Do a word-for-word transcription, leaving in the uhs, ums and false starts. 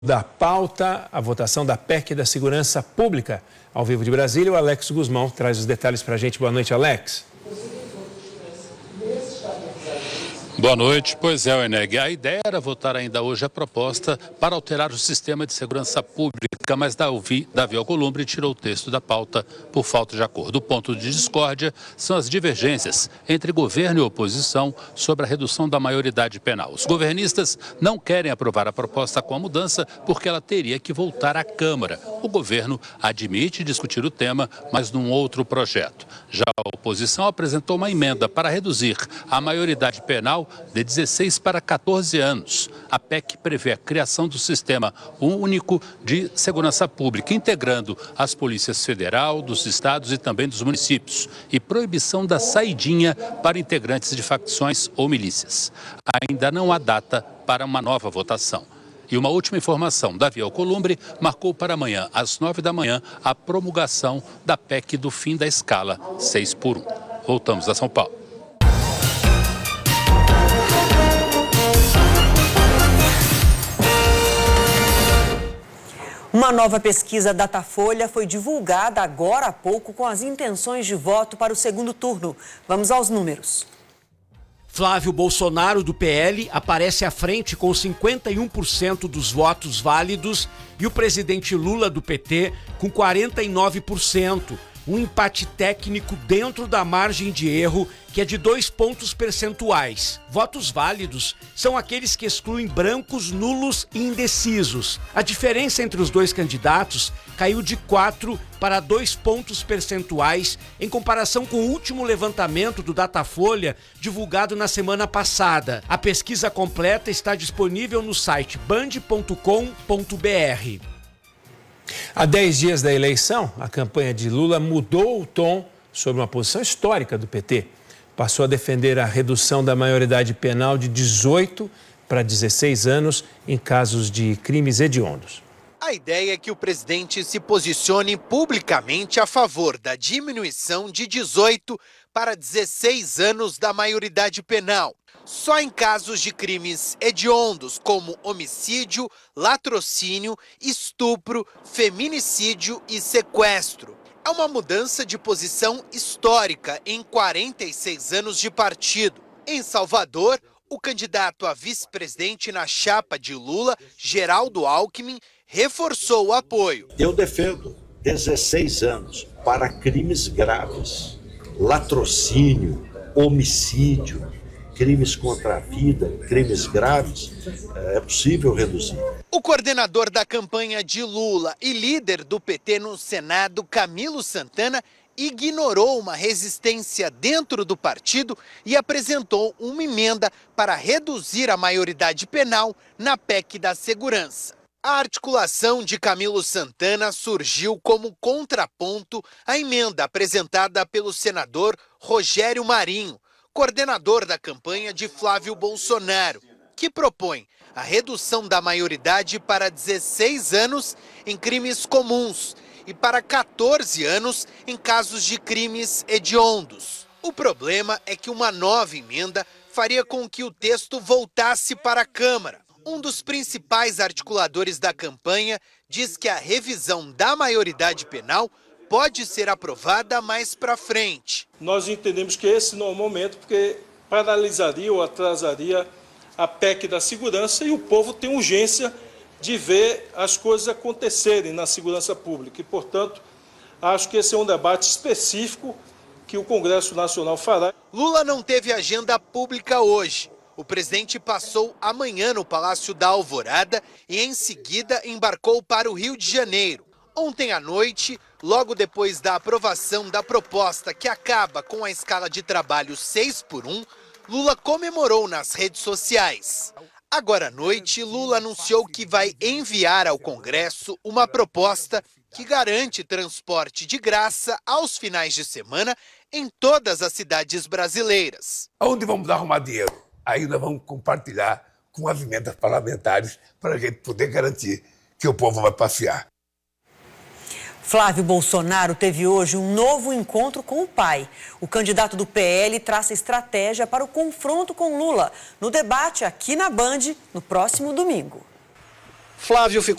Da pauta, a votação da P E C da Segurança Pública. Ao vivo de Brasília, o Alex Guzmão traz os detalhes para a gente. Boa noite, Alex. Boa noite. Pois é, Eneg. A ideia era votar ainda hoje a proposta para alterar o sistema de segurança pública, mas Davi, Davi Alcolumbre tirou o texto da pauta por falta de acordo. O ponto de discórdia são as divergências entre governo e oposição sobre a redução da maioridade penal. Os governistas não querem aprovar a proposta com a mudança porque ela teria que voltar à Câmara. O governo admite discutir o tema, mas num outro projeto. Já a oposição apresentou uma emenda para reduzir a maioridade penal de dezesseis para quatorze anos. A P E C prevê a criação do Sistema Único de Segurança Pública, integrando as polícias federal, dos estados e também dos municípios, e proibição da saidinha para integrantes de facções ou milícias. Ainda não há data para uma nova votação. E uma última informação, Davi Alcolumbre marcou para amanhã, às nove da manhã, a promulgação da P E C do fim da escala seis por um. Voltamos a São Paulo. Uma nova pesquisa Datafolha foi divulgada agora há pouco com as intenções de voto para o segundo turno. Vamos aos números. Flávio Bolsonaro, do P L, aparece à frente com cinquenta e um por cento dos votos válidos e o presidente Lula, do P T, com quarenta e nove por cento. Um empate técnico dentro da margem de erro, que é de dois pontos percentuais. Votos válidos são aqueles que excluem brancos, nulos e indecisos. A diferença entre os dois candidatos caiu de quatro para dois pontos percentuais em comparação com o último levantamento do Datafolha, divulgado na semana passada. A pesquisa completa está disponível no site band ponto com ponto br. Há dez dias da eleição, a campanha de Lula mudou o tom sobre uma posição histórica do P T. Passou a defender a redução da maioridade penal de dezoito para dezesseis anos em casos de crimes hediondos. A ideia é que o presidente se posicione publicamente a favor da diminuição de dezoito para dezesseis anos da maioridade penal, só em casos de crimes hediondos, como homicídio, latrocínio, estupro, feminicídio e sequestro. É uma mudança de posição histórica em quarenta e seis anos de partido. Em Salvador, o candidato a vice-presidente na chapa de Lula, Geraldo Alckmin, reforçou o apoio. Eu defendo dezesseis anos para crimes graves, latrocínio, homicídio, crimes contra a vida, crimes graves, é possível reduzir. O coordenador da campanha de Lula e líder do P T no Senado, Camilo Santana, ignorou uma resistência dentro do partido e apresentou uma emenda para reduzir a maioridade penal na P E C da Segurança. A articulação de Camilo Santana surgiu como contraponto à emenda apresentada pelo senador Rogério Marinho, coordenador da campanha de Flávio Bolsonaro, que propõe a redução da maioridade para dezesseis anos em crimes comuns e para quatorze anos em casos de crimes hediondos. O problema é que uma nova emenda faria com que o texto voltasse para a Câmara. Um dos principais articuladores da campanha diz que a revisão da maioridade penal pode ser aprovada mais para frente. Nós entendemos que esse não é o momento, porque paralisaria ou atrasaria a P E C da segurança e o povo tem urgência de ver as coisas acontecerem na segurança pública. E, portanto, acho que esse é um debate específico que o Congresso Nacional fará. Lula não teve agenda pública hoje. O presidente passou amanhã no Palácio da Alvorada e, em seguida, embarcou para o Rio de Janeiro. Ontem à noite, logo depois da aprovação da proposta que acaba com a escala de trabalho seis por um, Lula comemorou nas redes sociais. Agora à noite, Lula anunciou que vai enviar ao Congresso uma proposta que garante transporte de graça aos finais de semana em todas as cidades brasileiras. Onde vamos arrumar dinheiro? Aí nós vamos compartilhar com as emendas parlamentares para a gente poder garantir que o povo vai passear. Flávio Bolsonaro teve hoje um novo encontro com o pai. O candidato do P L traça estratégia para o confronto com Lula no debate aqui na Band no próximo domingo. Flávio ficou